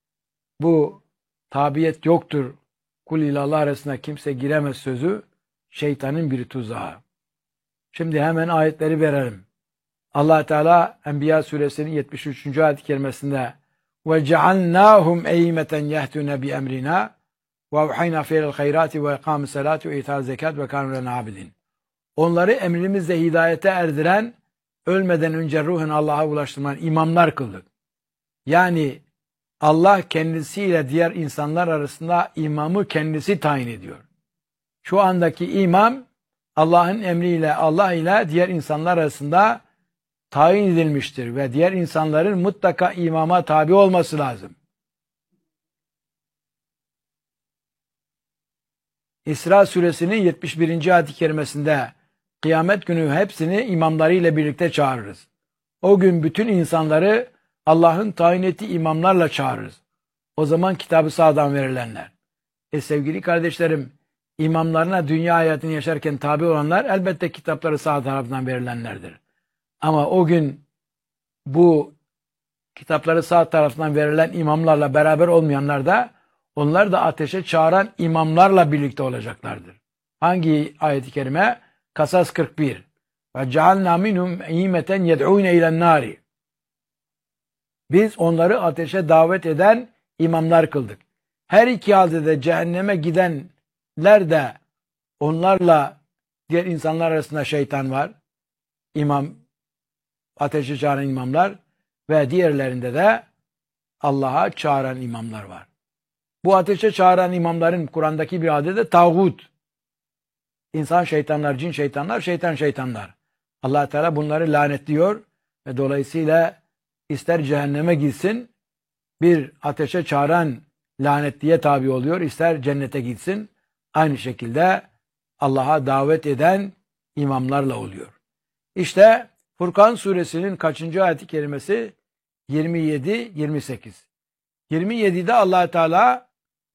bu tabiyet yoktur, kul illallah arasında kimse giremez sözü şeytanın bir tuzağı. Şimdi hemen ayetleri verelim. Allah Teala Enbiya suresinin yetmiş üçüncü ayet-i kerimesinde ve cealnâhum eymeten yehdûne bi emrina ve avhayna fiyel hayrati ve ikâmis salati ve itâz zekat ve kânû lena abidin. Onları emrimizle hidayete erdiren, ölmeden önce ruhen Allah'a ulaştıran imamlar kıldık. Yani Allah kendisiyle diğer insanlar arasında imamı kendisi tayin ediyor. Şu andaki imam Allah'ın emriyle, Allah ile diğer insanlar arasında tayin edilmiştir ve diğer insanların mutlaka imama tabi olması lazım. İsra suresinin yetmiş birinci ayet-i kerimesinde kıyamet günü hepsini imamlarıyla birlikte çağırırız. O gün bütün insanları Allah'ın tayin ettiği imamlarla çağırırız. O zaman kitabı sağdan verilenler. E sevgili kardeşlerim, imamlarına dünya hayatını yaşarken tabi olanlar elbette kitapları sağ tarafından verilenlerdir. Ama o gün bu kitapları sağ tarafından verilen imamlarla beraber olmayanlar da onlar da ateşe çağıran imamlarla birlikte olacaklardır. Hangi ayet-i kerime? Kasas kırk bir. Ve cealna minhum eymeten yed'ûne ilen nâri. Biz onları ateşe davet eden imamlar kıldık. Her iki halde de cehenneme gidenler de onlarla diğer insanlar arasında şeytan var. İmam, ateşe çağıran imamlar ve diğerlerinde de Allah'a çağıran imamlar var. Bu ateşe çağıran imamların Kur'an'daki bir adı da tağut. İnsan şeytanlar, cin şeytanlar, şeytan şeytanlar. Allah Teala bunları lanetliyor ve dolayısıyla ister cehenneme gitsin, bir ateşe çağıran lanetliye tabi oluyor, ister cennete gitsin, aynı şekilde Allah'a davet eden imamlarla oluyor. İşte Furkan suresinin kaçıncı ayet-i kerimesi? yirmi yedi yirmi sekiz. yirmi yedide Allah Teala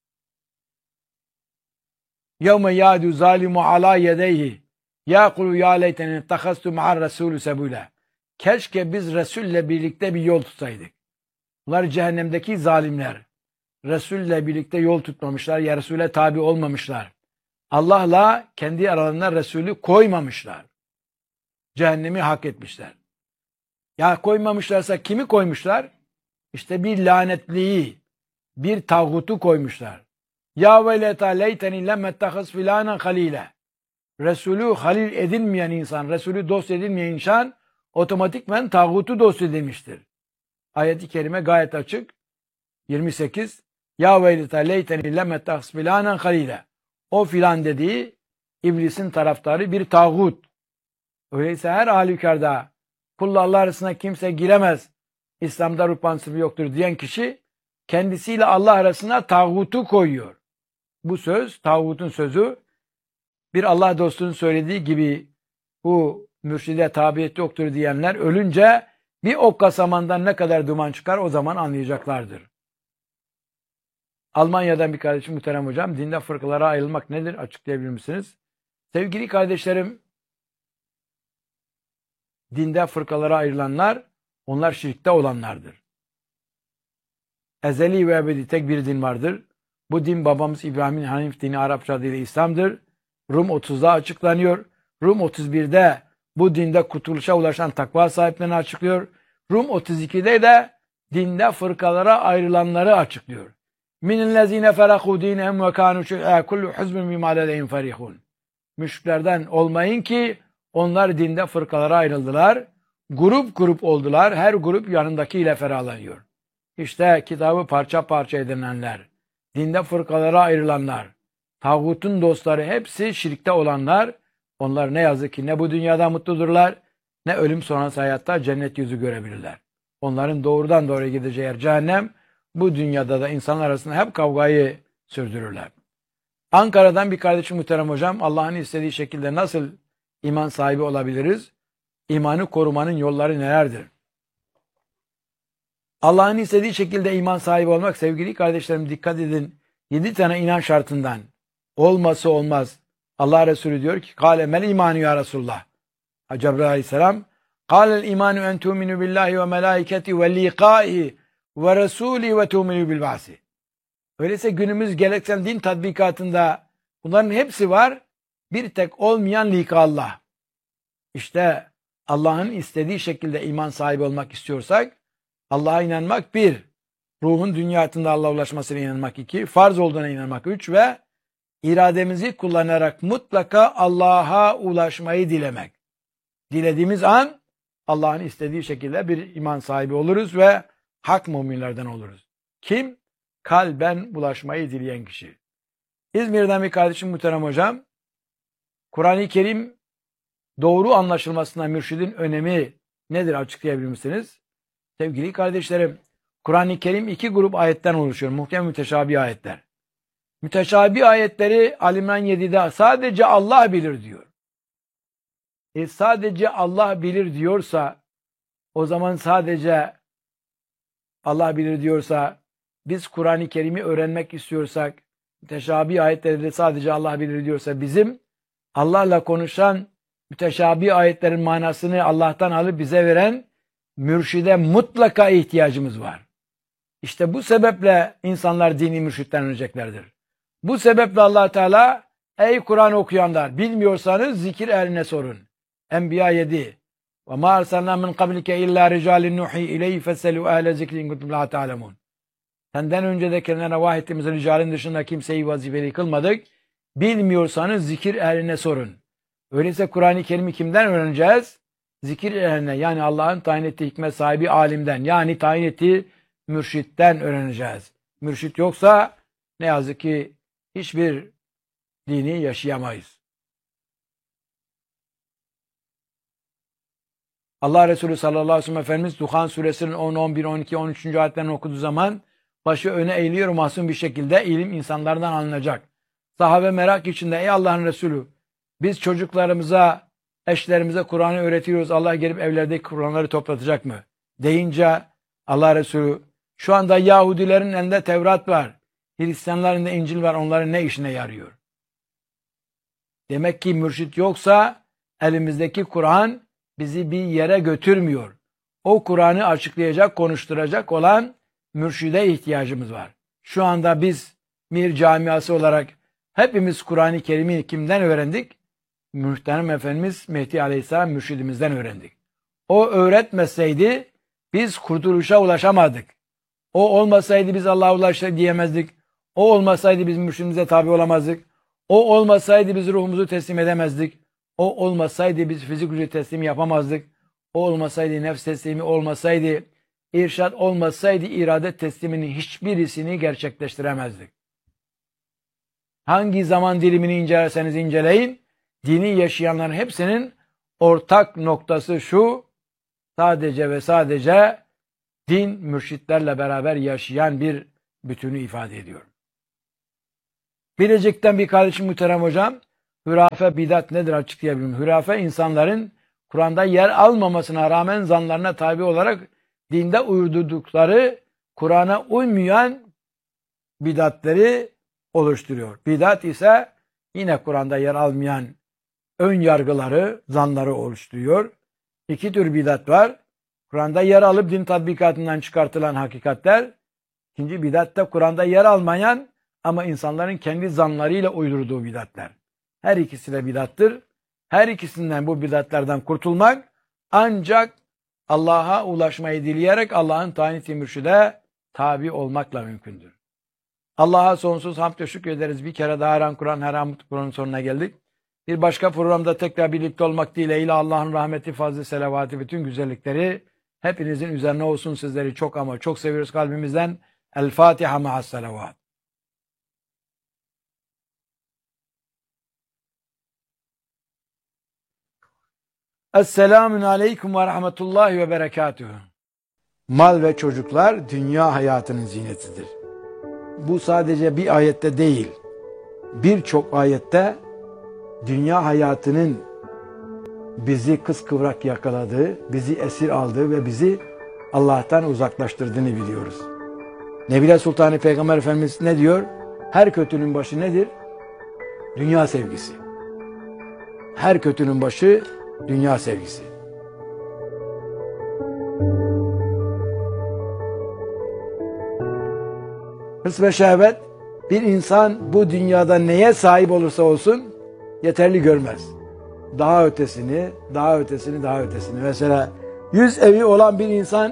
yevme yâdü zalimu alâ yedeyhi yâkulu yâ leyteni ittahastu ma'ar rasûlü sebûle. Keşke biz Resul'le birlikte bir yol tutsaydık. Bunlar cehennemdeki zalimler. Resul'le birlikte yol tutmamışlar, ya Resul'e tabi olmamışlar. Allah'la kendi aralarına Resul'ü koymamışlar. Cehennemi hak etmişler. Ya koymamışlarsa kimi koymuşlar? İşte bir lanetliyi, bir tağutu koymuşlar. Ya veleta leyteni lemmettehaz filanen halile. Resulü halil edilmeyen insan, Resulü dost edilmeyen insan otomatikmen tağutu dost edilmiştir. Ayet-i kerime gayet açık. yirmi sekiz. Ya veleta leyteni lemmettehaz filanen halile. O filan dediği iblisin taraftarı bir tağut. Öyleyse her halükarda kulla Allah arasına kimse giremez, İslam'da ruh prensibi yoktur diyen kişi kendisiyle Allah arasına tağutu koyuyor. Bu söz, tağutun sözü, bir Allah dostunun söylediği gibi bu mürşide tabiyet yoktur diyenler ölünce bir okka samandan ne kadar duman çıkar o zaman anlayacaklardır. Almanya'dan bir kardeşim muhterem hocam, dinde fırkalara ayrılmak nedir açıklayabilir misiniz? Sevgili kardeşlerim, dinde fırkalara ayrılanlar, onlar şirkte olanlardır. Ezeli ve ebedi tek bir din vardır. Bu din babamız İbrahim'in Hanif dini, Arapça adıyla İslam'dır. Rum otuzda açıklanıyor. Rum otuz birde bu dinde kurtuluşa ulaşan takva sahiplerini açıklıyor. Rum otuz ikide de dinde fırkalara ayrılanları açıklıyor. Minellezine ferahu dinehum ve kanu şi'a kullu hizbin bima ledeyhim ferihun. Müşriklerden olmayın ki onlar dinde fırkalara ayrıldılar. Grup grup oldular. Her grup yanındakiyle ferahlanıyor. İşte kitabı parça parça edinenler, dinde fırkalara ayrılanlar, tağutun dostları hepsi şirkte olanlar. Onlar ne yazık ki ne bu dünyada mutludurlar, ne ölüm sonrası hayatta cennet yüzü görebilirler. Onların doğrudan doğruya gideceği yer cehennem. Bu dünyada da insanlar arasında hep kavgayı sürdürürler. Ankara'dan bir kardeşim muhterem hocam, Allah'ın istediği şekilde nasıl iman sahibi olabiliriz? İmanı korumanın yolları nelerdir? Allah'ın istediği şekilde iman sahibi olmak, sevgili kardeşlerim dikkat edin, yedi tane inan şartından olması olmaz. Allah Resulü diyor ki, "Kâle mel imanu ya Resulullah." Cebrail Aleyhisselam, "Kâlel imanu en tu'minu billahi ve melâiketi ve liqâhi ve resûli ve tu'minu bil ba'si." Öyleyse günümüz geleneksel din tatbikatında bunların hepsi var. Bir tek olmayan lika Allah. İşte Allah'ın istediği şekilde iman sahibi olmak istiyorsak, Allah'a inanmak bir, ruhun dünya hayatında Allah'a ulaşmasına inanmak iki, farz olduğuna inanmak üç ve irademizi kullanarak mutlaka Allah'a ulaşmayı dilemek. Dilediğimiz an Allah'ın istediği şekilde bir iman sahibi oluruz ve hak müminlerden oluruz. Kim? Kalben ulaşmayı dileyen kişi. İzmir'den bir kardeşim muhterem hocam, Kur'an-ı Kerim doğru anlaşılmasına mürşidin önemi nedir açıklayabilir misiniz? Sevgili kardeşlerim, Kur'an-ı Kerim iki grup ayetten oluşuyor. Muhkem müteşabih ayetler. Müteşabih ayetleri Ali İmran yedide sadece Allah bilir diyor. E sadece Allah bilir diyorsa, o zaman sadece Allah bilir diyorsa, biz Kur'an-ı Kerim'i öğrenmek istiyorsak, müteşabih ayetleri de sadece Allah bilir diyorsa, bizim Allah'la konuşan müteşabih ayetlerin manasını Allah'tan alıp bize veren mürşide mutlaka ihtiyacımız var. İşte bu sebeple insanlar dini mürşitten öğreneceklerdir. Bu sebeple Allah Teala, ey Kur'an okuyanlar, bilmiyorsanız zikir ehline sorun. Enbiya yedi. Ve ma arsalna min qablike illa ricalin nuhi ileyhi feselu ehle zikri in kuntum la ta'lemun. Senden önce de kendilerine vahyettiğimiz ricalin dışında kimseyi vazifeli kılmadık. Bilmiyorsanız zikir ehline sorun. Öyleyse Kur'an-ı Kerim'i kimden öğreneceğiz? Zikir ehline, yani Allah'ın tayin ettiği hikmet sahibi alimden, yani tayin ettiği mürşitten öğreneceğiz. Mürşit yoksa ne yazık ki hiçbir dini yaşayamayız. Allah Resulü sallallahu aleyhi ve sellem Efendimiz Duhan suresinin on, on bir, on iki, on üçüncü ayetlerini okuduğu zaman başı öne eğiliyor masum bir şekilde, ilim insanlardan alınacak. Sahabe merak içinde, ey Allah'ın Resulü, biz çocuklarımıza, eşlerimize Kur'an'ı öğretiyoruz, Allah gelip evlerdeki Kur'anları toplatacak mı? Deyince Allah Resulü, şu anda Yahudilerin elinde Tevrat var, Hristiyanların da İncil var, onların ne işine yarıyor? Demek ki mürşit yoksa elimizdeki Kur'an bizi bir yere götürmüyor. O Kur'an'ı açıklayacak, konuşturacak olan mürşide ihtiyacımız var. Şu anda biz Mir camiası olarak hepimiz Kur'an-ı Kerim'i kimden öğrendik? Muhterem Efendimiz Mehdi Aleyhisselam mürşidimizden öğrendik. O öğretmeseydi biz kurtuluşa ulaşamadık. O olmasaydı biz Allah'a ulaştık diyemezdik. O olmasaydı biz mürşidimize tabi olamazdık. O olmasaydı biz ruhumuzu teslim edemezdik. O olmasaydı biz fizik gücü teslim yapamazdık. O olmasaydı nefs teslimi olmasaydı, irşad olmasaydı irade tesliminin hiçbirisini gerçekleştiremezdik. Hangi zaman dilimini incelerseniz inceleyin, dini yaşayanların hepsinin ortak noktası şu, sadece ve sadece din mürşitlerle beraber yaşayan bir bütünü ifade ediyor. Bilecik'ten bir kardeşim muhterem hocam, hürafe bidat nedir açıklayabilirim. Hürafe insanların Kur'an'da yer almamasına rağmen zanlarına tabi olarak dinde uydurdukları Kur'an'a uymayan bidatleri oluşturuyor. Bidat ise yine Kur'an'da yer almayan ön yargıları, zanları oluşturuyor. İki tür bidat var. Kur'an'da yer alıp din tatbikatından çıkartılan hakikatler. İkinci bidat da Kur'an'da yer almayan ama insanların kendi zanlarıyla uydurduğu bidatler. Her ikisi de bidattır. Her ikisinden, bu bidatlardan kurtulmak ancak Allah'a ulaşmayı dileyerek Allah'ın tayin-i mürşide tabi olmakla mümkündür. Allah'a sonsuz hamd ve şükür ederiz. Bir kere daha Her Kur'an, Her An Kur'an'ın sonuna geldik. Bir başka programda tekrar birlikte olmak dileğiyle Allah'ın rahmeti, fazlı, selavatı, bütün güzellikleri hepinizin üzerine olsun. Sizleri çok ama çok seviyoruz kalbimizden. El Fatiha ma'as selavat. Esselamun aleyküm ve rahmetullahi ve berekatühü. Mal ve çocuklar dünya hayatının zinetidir. Bu sadece bir ayette değil, birçok ayette dünya hayatının bizi kıskıvrak yakaladığı, bizi esir aldığı ve bizi Allah'tan uzaklaştırdığını biliyoruz. Nebile Sultanı Peygamber Efendimiz ne diyor? Her kötünün başı nedir? Dünya sevgisi. Her kötünün başı dünya sevgisi. Hırs ve şehvet, bir insan bu dünyada neye sahip olursa olsun yeterli görmez. Daha ötesini, daha ötesini, daha ötesini. Mesela yüz evi olan bir insan,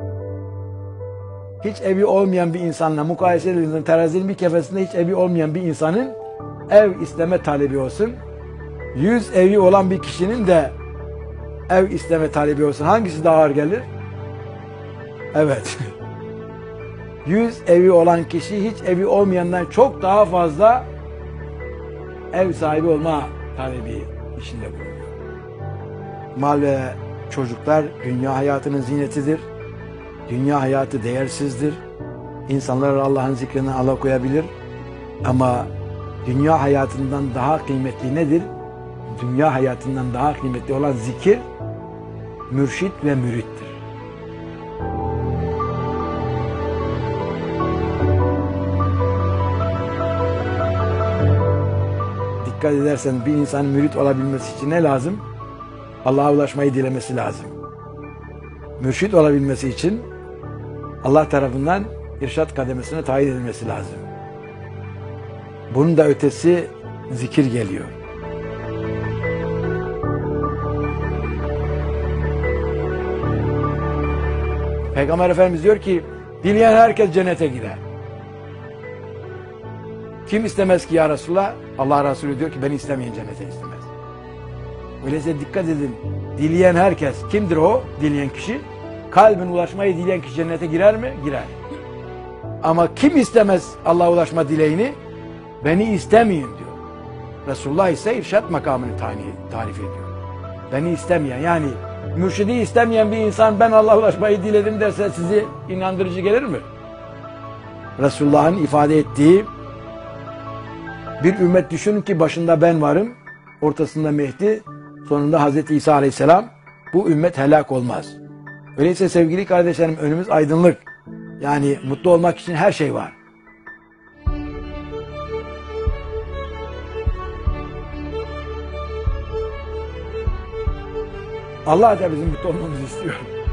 hiç evi olmayan bir insanla mukayese edildiğinde terazinin bir kefesinde hiç evi olmayan bir insanın ev isteme talebi olsun. Yüz evi olan bir kişinin de ev isteme talebi olsun. Hangisi daha ağır gelir? Evet. Yüz evi olan kişi hiç evi olmayandan çok daha fazla ev sahibi olma talebi içinde bulunuyor. Mal ve çocuklar dünya hayatının zinetidir. Dünya hayatı değersizdir. İnsanlar Allah'ın zikrine alakoyabilir. Ama dünya hayatından daha kıymetli nedir? Dünya hayatından daha kıymetli olan zikir, mürşit ve mürittir. Dikkat edersen bir insanın mürit olabilmesi için ne lazım? Allah'a ulaşmayı dilemesi lazım. Mürşit olabilmesi için Allah tarafından irşat kademesine tayin edilmesi lazım. Bunun da ötesi zikir geliyor. Peygamber Efendimiz diyor ki, dileyen herkes cennete gider. Kim istemez ki ya Resulullah? Allah Resulü diyor ki, beni istemeyen cennete istemez. Öyleyse dikkat edin, dileyen herkes, kimdir o dileyen kişi? Kalbin ulaşmayı dileyen kişi cennete girer mi? Girer. Ama kim istemez Allah'a ulaşma dileğini? Beni istemeyin diyor. Resulullah ise irşat makamını tarif ediyor. Beni istemeyen, yani mürşidi istemeyen bir insan ben Allah'a ulaşmayı diledim derse sizi inandırıcı gelir mi? Resulullah'ın ifade ettiği bir ümmet düşünün ki başında ben varım, ortasında Mehdi, sonunda Hazreti İsa Aleyhisselam, bu ümmet helak olmaz. Öyleyse sevgili kardeşlerim, önümüz aydınlık. Yani mutlu olmak için her şey var. Allah da bizim mutlu olmamızı istiyor.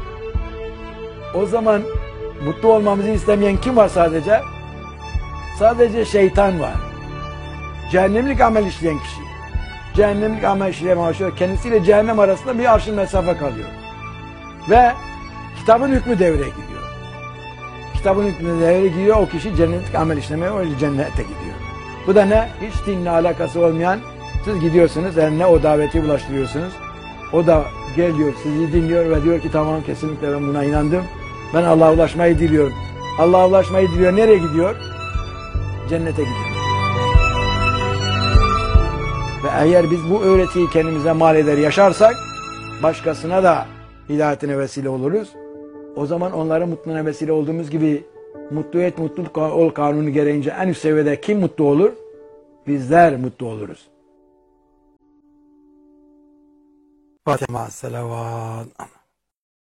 O zaman mutlu olmamızı istemeyen kim var sadece? Sadece şeytan var. Cehennemlik amel işleyen kişi. Cehennemlik amel işleyen başlıyor. Kendisiyle cehennem arasında bir arşın mesafe kalıyor. Ve kitabın hükmü devreye gidiyor. Kitabın hükmü devreye gidiyor. O kişi cennetlik amel işlemeye, öyle cennete gidiyor. Bu da ne? Hiç dinle alakası olmayan, siz gidiyorsunuz, eline o daveti ulaştırıyorsunuz. O da geliyor, sizi dinliyor ve diyor ki tamam, kesinlikle ben buna inandım. Ben Allah'a ulaşmayı diliyorum. Allah'a ulaşmayı diliyor. Nereye gidiyor? Cennete gidiyor. Ve eğer biz bu öğretiyi kendimize mal eder yaşarsak, başkasına da hidayetine vesile oluruz. O zaman onların mutluluğuna vesile olduğumuz gibi Mutlu et, mutluluk ol kanunu gereğince en üst seviyede kim mutlu olur? Bizler mutlu oluruz. Fatiha selavat.